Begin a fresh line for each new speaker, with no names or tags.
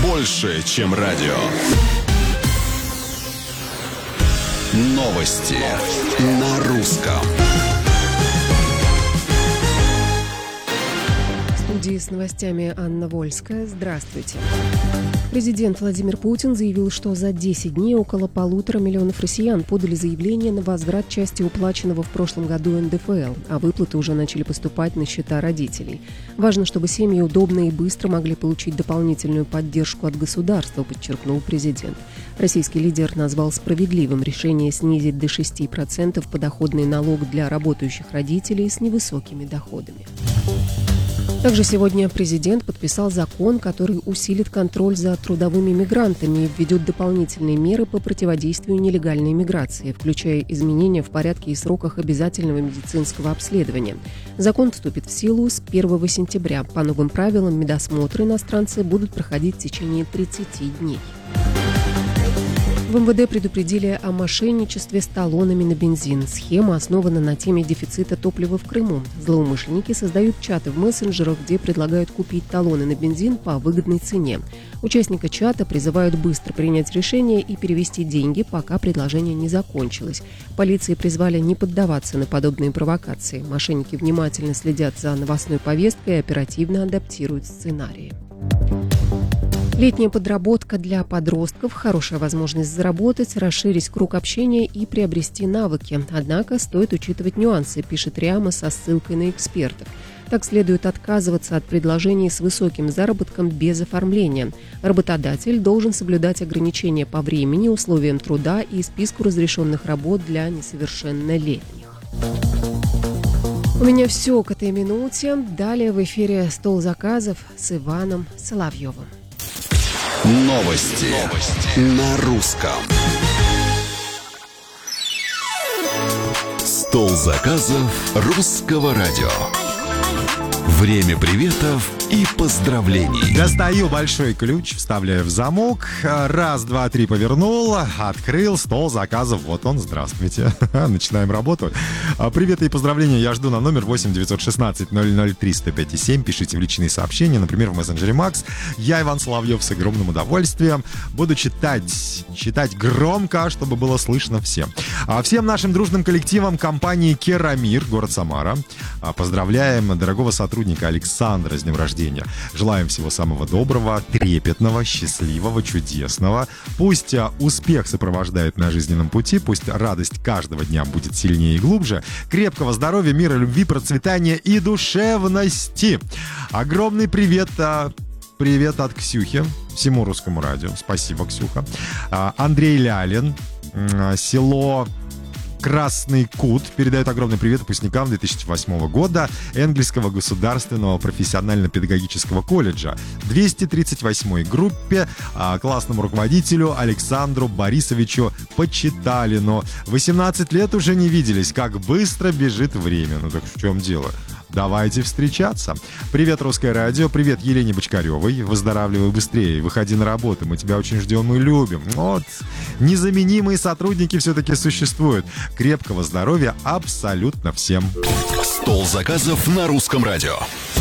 больше, чем радио. Новости на русском.
В студии с новостями Анна Вольская. Здравствуйте. Президент Владимир Путин заявил, что за 10 дней около 1,5 миллиона россиян подали заявление на возврат части уплаченного в прошлом году НДФЛ, а выплаты уже начали поступать на счета родителей. Важно, чтобы семьи удобно и быстро могли получить дополнительную поддержку от государства, подчеркнул президент. Российский лидер назвал справедливым решение снизить до 6% подоходный налог для работающих родителей с невысокими доходами. Также сегодня президент подписал закон, который усилит контроль за трудовыми мигрантами и введет дополнительные меры по противодействию нелегальной миграции, включая изменения в порядке и сроках обязательного медицинского обследования. Закон вступит в силу с 1 сентября. По новым правилам медосмотры иностранцы будут проходить в течение 30 дней. В МВД предупредили о мошенничестве с талонами на бензин. Схема основана на теме дефицита топлива в Крыму. Злоумышленники создают чаты в мессенджерах, где предлагают купить талоны на бензин по выгодной цене. Участника чата призывают быстро принять решение и перевести деньги, пока предложение не закончилось. Полиции призвали не поддаваться на подобные провокации. Мошенники внимательно следят за новостной повесткой и оперативно адаптируют сценарии. Летняя подработка для подростков – хорошая возможность заработать, расширить круг общения и приобрести навыки. Однако стоит учитывать нюансы, пишет РИА со ссылкой на экспертов. Так следует отказываться от предложений с высоким заработком без оформления. Работодатель должен соблюдать ограничения по времени, условиям труда и списку разрешенных работ для несовершеннолетних. У меня все к этой минуте. Далее в эфире «Стол заказов» с Иваном Соловьевым.
Новости на русском. Стол заказов русского радио. Время приветов и поздравлений.
Достаю большой ключ, вставляю в замок. Раз, два, три повернул. Открыл стол заказов. Вот он, здравствуйте. Начинаем работу. Приветы и поздравления я жду на номер 8 916 003 105 7. Пишите в личные сообщения, например, в мессенджере Макс. Я, Иван Соловьев, с огромным удовольствием буду читать громко, чтобы было слышно всем. Всем нашим дружным коллективам компании «Керамир», город Самара. Поздравляем дорогого сотрудника Александра с днем рождения. Желаем всего самого доброго, трепетного, счастливого, чудесного. Пусть успех сопровождает на жизненном пути, пусть радость каждого дня будет сильнее и глубже. Крепкого здоровья, мира, любви, процветания и душевности. Огромный привет от Ксюхи, всему русскому радио. Спасибо, Ксюха. Андрей Лялин, село Красный Кут, передает огромный привет выпускникам 2008 года Энгельского государственного профессионально-педагогического колледжа, 238-й группе, классному руководителю Александру Борисовичу Почиталину. 18 лет уже не виделись, как быстро бежит время. Ну так в чем дело? Давайте встречаться. Привет, Русское радио. Привет Елене Бочкаревой. Выздоравливай быстрее. Выходи на работу. Мы тебя очень ждем, мы любим. Вот. Незаменимые сотрудники все-таки существуют. Крепкого здоровья абсолютно всем.
Стол заказов на русском радио.